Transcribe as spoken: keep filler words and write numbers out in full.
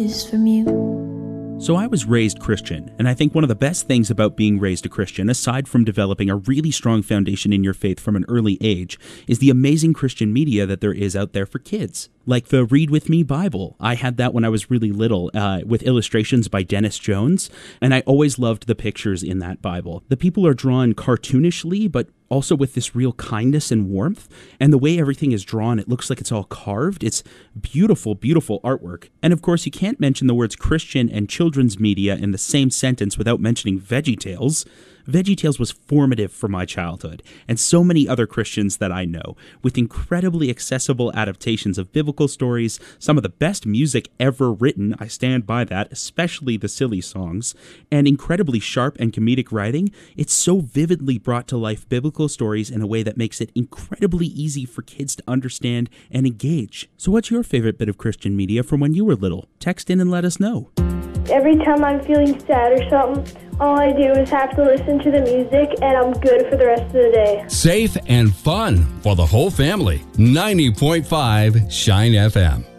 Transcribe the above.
is from you. So I was raised Christian, and I think one of the best things about being raised a Christian, aside from developing a really strong foundation in your faith from an early age, is the amazing Christian media that there is out there for kids. Like the Read With Me Bible. I had that when I was really little, uh, with illustrations by Dennis Jones, and I always loved the pictures in that Bible. The people are drawn cartoonishly, but also with this real kindness and warmth. And the way everything is drawn, it looks like it's all carved. It's beautiful, beautiful artwork. And of course, you can't mention the words Christian and children's media in the same sentence without mentioning VeggieTales. VeggieTales was formative for my childhood, and so many other Christians that I know, with incredibly accessible adaptations of biblical stories, some of the best music ever written, I stand by that, especially the silly songs, and incredibly sharp and comedic writing. It's so vividly brought to life biblical stories in a way that makes it incredibly easy for kids to understand and engage. So what's your favorite bit of Christian media from when you were little? Text in and let us know. Every time I'm feeling sad or something, all I do is have to listen to the music, and I'm good for the rest of the day. Safe and fun for the whole family. ninety point five Shine F M.